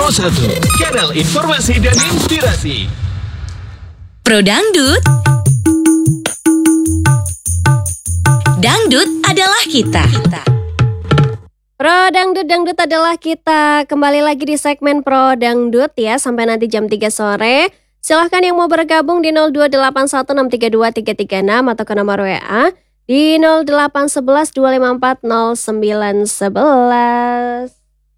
Pro1, kanal informasi dan inspirasi. Pro Dangdut. Dangdut adalah kita. Pro Dangdut, Dangdut adalah kita. Kembali lagi di segmen Pro Dangdut ya, sampai nanti jam 3 sore. Silahkan yang mau bergabung di 02816323336 atau ke nomor WA di 08112540911.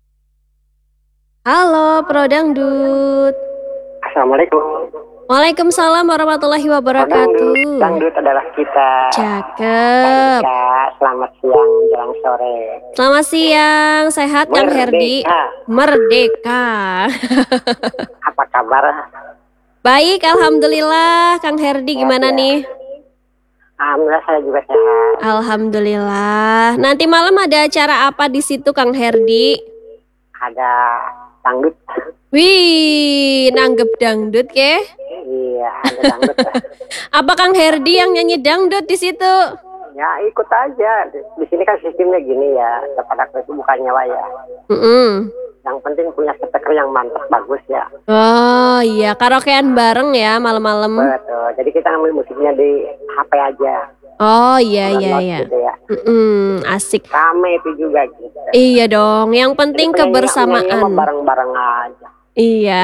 Halo Pro Dangdut. Assalamualaikum. Waalaikumsalam warahmatullahi wabarakatuh. Dangdut adalah kita. Cakep. Selamat siang jelang sore. Selamat siang, sehat Kang Herdi? Merdeka. Apa kabar? Baik, alhamdulillah. Kang Herdi gimana nih? Alhamdulillah saya juga sehat. Alhamdulillah. Nanti malam ada acara apa di situ Kang Herdi? Ada dangdut. Wih, nanggep dangdut ke? Iya, ada dangdut. Apa Kang Herdi yang nyanyi dangdut di situ? Ya ikut aja. Di sini kan sistemnya gini ya. Tempat aku itu bukan nyawa ya. Yang penting punya speaker yang mantap bagus ya. Oh iya, karaokean bareng ya malam-malam. Betul. Jadi kita ngambil musiknya di HP aja. Oh iya. Gitu ya. Asik. Rame itu juga gitu. Iya dong, yang penting kebersamaan. Bareng-bareng aja. Iya.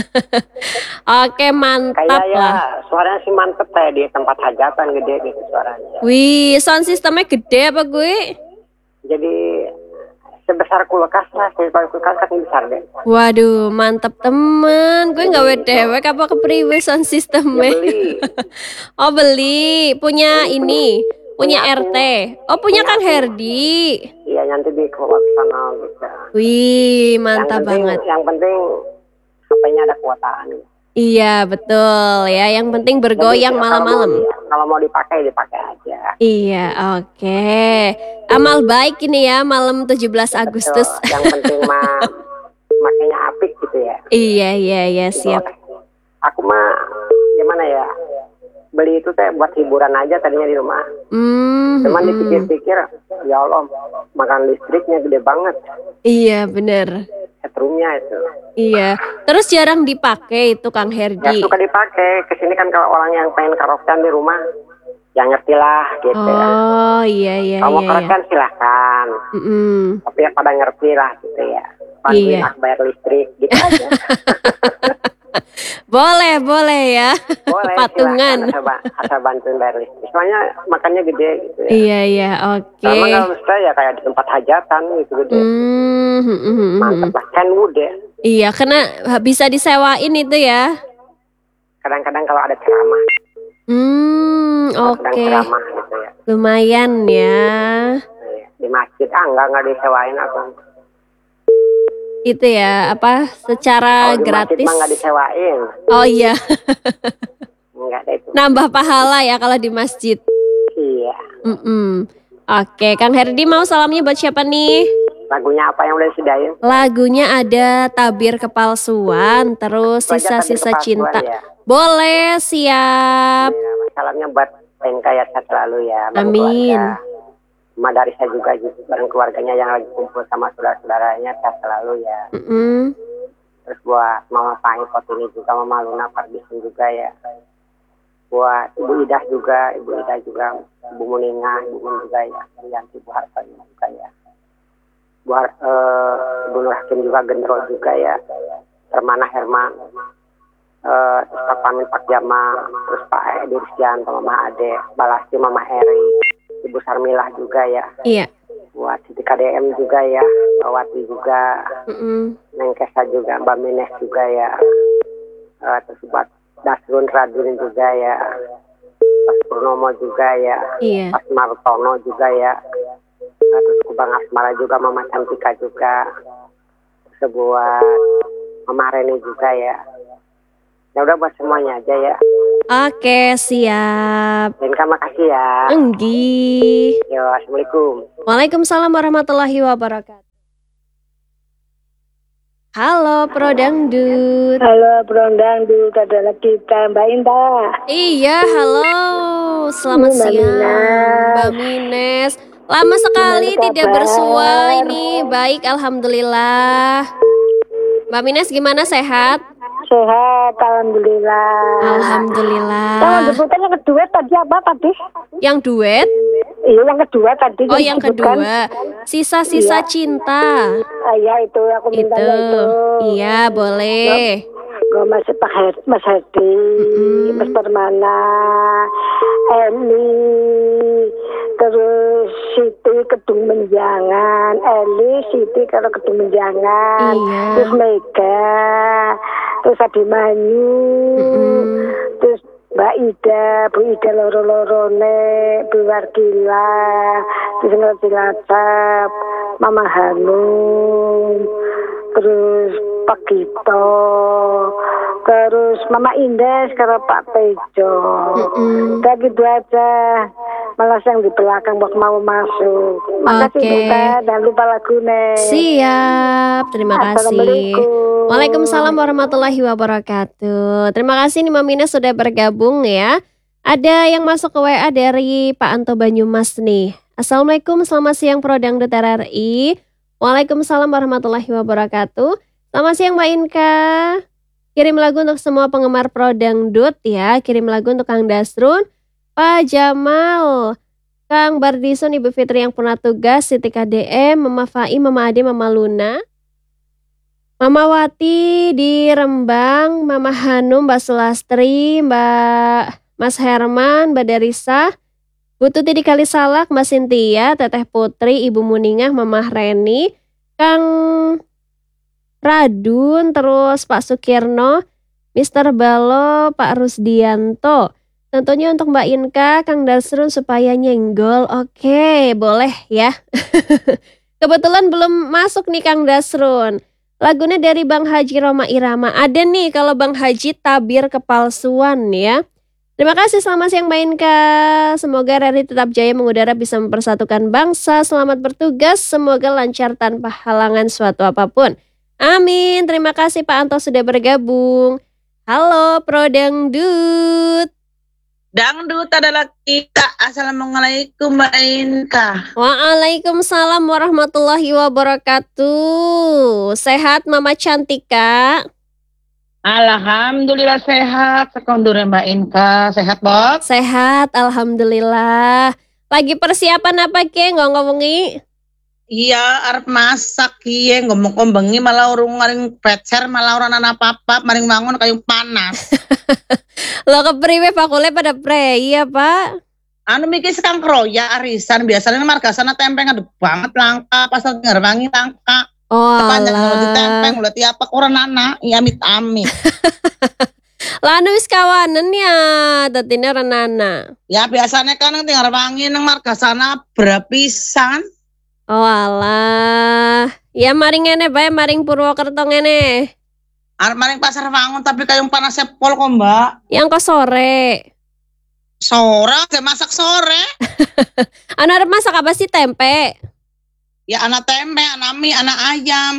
Oke, mantap Kayak ya, lah. suaranya sih mantep kayak di tempat hajatan gede gitu suaranya. Wih, sound sistemnya gede apa gue? Jadi sebesar kulkas lah, sebesar kulkas kan besar deh. Waduh, mantap temen. Gue nggak dewek apa kepriwe sound sistemnya? Ya, beli. Oh beli, punya ini, punya RT. Oh punya Kang Herdi. Iya nanti dikelola ke sana gitu. Wih, mantap banget. Yang penting HP-nya ada kuotaan. Iya betul ya, yang penting bergoyang malam-malam. Kalau mau dipakai aja. Iya, oke. Amal baik ini ya, malam 17 Agustus. Betul. Yang penting mah makanya apik gitu ya. Iya, siap. Aku mah gimana ya? Beli itu teh buat hiburan aja tadinya di rumah. Cuman dipikir-pikir, ya Allah, makan listriknya gede banget. Iya, bener. Setrumnya itu. Iya. Terus jarang dipakai itu Kang Ya Herdi. suka dipakai. Kesini kan kalau orang yang pengen karaokean di rumah, ya ngerti lah gitu. Oh, iya. Kalau mau karaokean silahkan. Tapi ya pada ngerti lah gitu ya. Bantuin aku bayar listrik gitu aja. Boleh ya. Boleh, patungan. Asal bantuin bayar listrik. Soalnya makannya gede gitu ya. Iya, oke. Sama kalau misalnya ya kayak di tempat hajatan gitu gede. Mantap lah, Kenwood ya. Iya, karena bisa disewain itu ya. Kadang-kadang kalau ada ceramah. Oke. Ceramah gitu ya. Lumayan ya. Di masjid, enggak disewain aku. Itu ya, apa secara gratis. Di masjid mah enggak disewain. Oh iya. Enggak ada itu. Nambah pahala ya kalau di masjid. Iya. Oke, Kang Herdi mau salamnya buat siapa nih? Lagunya apa yang udah disediain? Lagunya ada Tabir Kepalsuan, terus Sisa-Sisa Cinta. Ya. Boleh, siap. Ya, salamnya buat Penka ya sehat selalu ya. Amin. Sama dari saya juga bareng keluarganya yang lagi kumpul sama saudara-saudaranya sehat selalu ya. Terus buat Mama Pangkot ini juga, Mama Luna Pardisin juga ya. Buat Ibu Ida juga, Ibu Muningah, Ibu Mun juga ya. Yanti Bu Harta juga ya. Buat Ibu Nur Hakim juga, Gendro juga ya. Hermana Herman. Terus Pak Pamin Pak Jama, terus Pak Edi Rizkianto, Mama Ade, Balasti, Mama Eri, Ibu Sarmilah juga ya. Iya. Buat Siti KDM juga ya, Mbak Wati juga, Neng Kesa juga, Mbak Mines juga ya. Terus buat Dasrun Radun juga ya, Mas Purnomo juga ya, Iya. Mas Martono juga ya. Terus Kubang Asmara juga, Mama Cantika juga. Terus buat Mama Reni juga ya. Ya udah buat semuanya aja ya. Oke, siap. Terima makasih ya. Enggi. Yo, assalamualaikum. Waalaikumsalam warahmatullahi wabarakatuh. Halo Pro Dangdut. Halo Pro Dangdut, adalah kita Mbak Indah. Iya, halo. Selamat siang Mbak Mines. Lama sekali tidak bersua ini. Baik, alhamdulillah. Mbak Mines gimana, sehat? Sehat, alhamdulillah. Alhamdulillah. Yang disebutkan yang kedua tadi apa tadi? Yang duet? Iya, yang kedua tadi. Oh, yang disebutkan. kedua. Sisa-sisa Iya. cinta. Iya, itu aku mintanya itu. Iya, boleh. Gue masih Pak Mas Hadi, Mas Permana, Eli, terus Siti Kedung Menjangan, Eli, Siti kalau Kedung Menjangan, Iya. terus Mega, terus Abimanyu, terus Mbak Ida, Bu Ida loro-lorone, Bu Wargila, terus Nur Cilacap, Mama Hanum, terus Pak Gito, terus Mama Indah sekarang Pak Tejo. Udah gitu aja. Malas yang di belakang waktu mau masuk. Makasih Tita, dan lupa lagunya. Siap, terima kasih. Assalamualaikum. Waalaikumsalam warahmatullahi wabarakatuh. Terima kasih nih Mbak Mines sudah bergabung ya. Ada yang masuk ke WA dari Pak Anto Banyumas nih. Assalamualaikum, selamat siang Pro Dangdut RRI. Waalaikumsalam warahmatullahi wabarakatuh. Selamat siang Mbak Inka. Kirim lagu untuk semua penggemar Pro Dangdut ya. Kirim lagu untuk Kang Dasrun, Pak Jamal, Kang Bardison, Ibu Fitri yang pernah tugas, Siti KDM, Mama Fai, Mama Ade, Mama Luna, Mama Wati di Rembang, Mama Hanum, Mbak Sulastri, Mbak Mas Herman, Mbak Darisa, Bu Tuti di Kalisalak, Mbak Sintia, Teteh Putri, Ibu Muningah, Mama Reni, Kang Radun, terus Pak Sukirno, Mr. Balo, Pak Rusdianto. Tentunya untuk Mbak Inka, Kang Dasrun supaya nyenggol. Oke, boleh ya. Kebetulan belum masuk nih Kang Dasrun. Lagunya dari Bang Haji Roma Irama. Ada nih kalau Bang Haji tabir kepalsuan ya. Terima kasih, selamat siang Mbak Inka. Semoga RRI tetap jaya mengudara, bisa mempersatukan bangsa. Selamat bertugas, semoga lancar tanpa halangan suatu apapun. Amin. Terima kasih Pak Anto sudah bergabung. Halo Pro Dangdut. Dangdut adalah kita. Assalamualaikum Mbak Inka. Waalaikumsalam warahmatullahi wabarakatuh. Sehat Mama Cantika? Alhamdulillah sehat. Sekondur Mbak Inka. Sehat Bob? Sehat, alhamdulillah. Lagi persiapan apa ke ngomong-ngomongi? Iya, arep masak iya ngomong bengi malah urung maring pecer malah ora ana apa-apa maring bangun kayung panas. Lo kepriwe pakule pada pre, iya Pak? Anu mikir sekang kroya arisan biasanya margasana tempe ngadu banget langka pasar ngarwangi langka. Oh Sepanjang kalau di tempe alah. ngulet apa kurang nana iya amit-amit. Lanu wis kawanen ya, tatine renana. Ya biasanya kan nang ngarwangi nang margasana berapisan. Oh alah. Ya maring ngene bae, maring Purwokerto ngene. Arep maring pasar wangun tapi kayung panasnya pol kok Mbak. Yang kok sore. Sore, saya masak sore. Anu arep masak apa sih, tempe? Ya anak tempe, anak mie, anak ayam.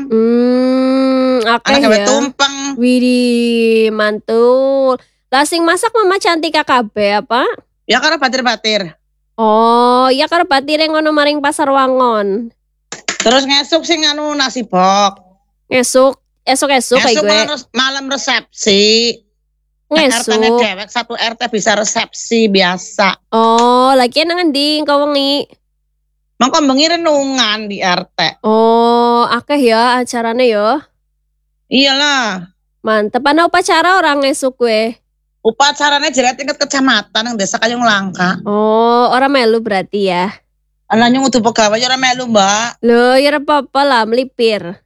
Oke Anak gawe ya. tumpeng. Widih, mantul. Lah sing masak Mama Cantika kabeh apa? Ya karena batir-batir. Oh, ya karo batire ngono maring pasar wangon. Terus ngesuk sing anu nasi bok. Esok kayak Ngesuk gue. malam resepsi. RT-nya Ngesuk. dewek satu RT bisa resepsi biasa. Oh, lagi nang endi engko wengi? Mangko bengi renungan di RT. Oh, akeh ya acarane ya. Iyalah. Mantep. Ana upacara orang ngesuk gue. Upacaranya jerat tingkat kecamatan yang desa Kayung Langka. Oh, orang melu berarti ya. Anaknya ngutu pegawai ora melu, Mbak. Loh, ya ora apa-apa lah melipir.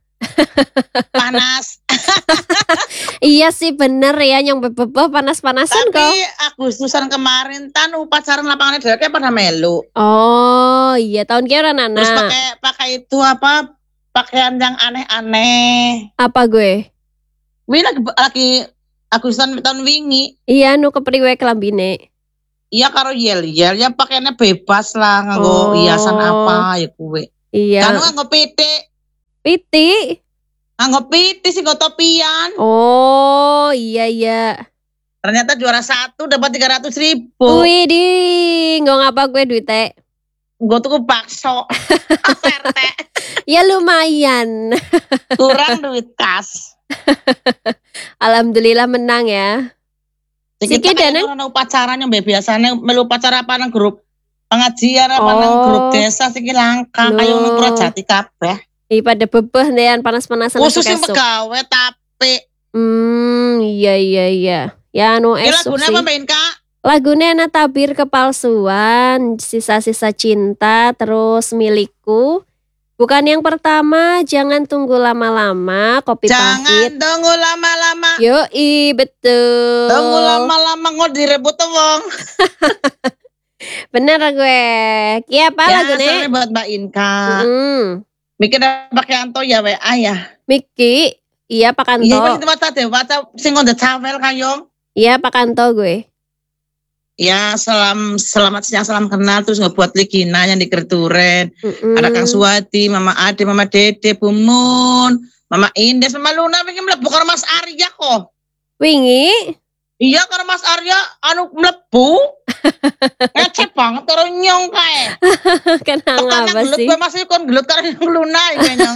Panas. Iya sih bener ya, yang bebeh panas-panasan kok. Tapi Agustusan kemarin tan upacara lapangannya dhewe pada melu. Oh, iya tahun kira Nana. Terus pakai itu apa? Pakaian yang aneh-aneh. Apa gue? Wih lagi Agustusan tahun wingi. Iya, nu kepriwe kelambine. Iya karo yel-yel ya pakaiannya bebas lah nganggo hiasan apa ya kuwe. Iya. Kan nganggo pitik. Piti. Nganggo pitik sih topian. Oh, iya. Ternyata juara 1 dapat 300.000. Wih, di nggak ngapa gue duitnya. gue tuku bakso. RT. Ya lumayan. Kurang duit kas. Alhamdulillah menang ya. Jadi Siki kita Daneng? kayak orang upacaranya biasanya melu upacara apa nang grup pengajian apa nang grup desa siki langka Loh. kayak nang Purwojati kabeh. Pada bebeh dean panas-panasan Khusus yang esuk-esuk. pegawai tapi Iya. Ya anu ini esuk lagunya sih. apa main Kak? Lagunya ana tabir kepalsuan, sisa-sisa cinta, terus milikku. Bukan yang pertama, jangan tunggu lama-lama, kopi Jangan pahit. tunggu lama-lama. Yoi, betul. Tunggu lama-lama nggak direbut wong. Bener gue. Ki apa Ya, lagunya? soalnya buat Mbak Inka. Mikir pakai Anto ya WA ya. Miki, iya Pak Kanto. Iya, pas itu baca sing on the travel kayong. Iya Pak Kanto gue. Ya, selamat siang, salam kenal. Terus ngebuat Ligina yang di Kerturen. Ada Kang Suwati, Mama Ade, Mama Dede, Bumun, Mama Indes, Mama Luna. Pengen melebu karena Mas Arya kok. Wingi? Iya, karena Mas Arya anu melebu. Ngecek banget karo nyong kae. Kenang apa gelut sih? gue masih kon gelut karo yang Luna ya nyong.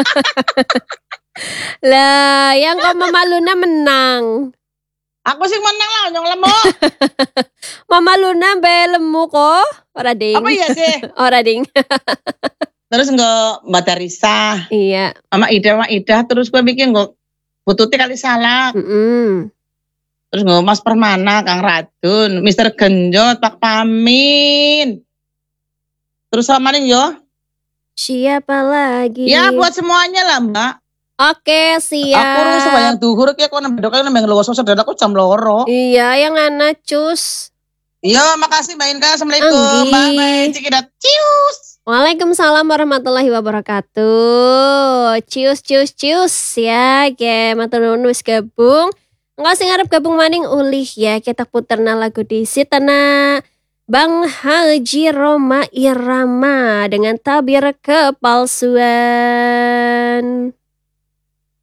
Lah, yang kok Mama Luna menang. Aku sih menang lah nyong lemuk. Mama Luna be lemu kok. Ora ding. Apa ya sih? Ora ding. Terus nggak Mbak Darisa, Iya. Mama Ida, terus gue bikin nggak Bututi kali salah. Terus nggak Mas Permana, Kang Radun, Mister Genjot, Pak Pamin. Terus sama nih yo. Siapa lagi? Ya buat semuanya lah Mbak. Oke, siap. Aku harus sebanyak duhur kayak kau nambah dokter nambah ngeluas saudara aku jam loro. Iya, yang ana cus. Iya, makasih Mbak Inka. Assalamualaikum. Anggi. Bye. Cikidat. Cius. Waalaikumsalam warahmatullahi wabarakatuh. Cius ya. Ke matur nuwun wis gabung. Engko sing arep gabung maning ulih ya. Kita puterna lagu disit tanah Bang Haji Roma Irama dengan tabir kepalsuan.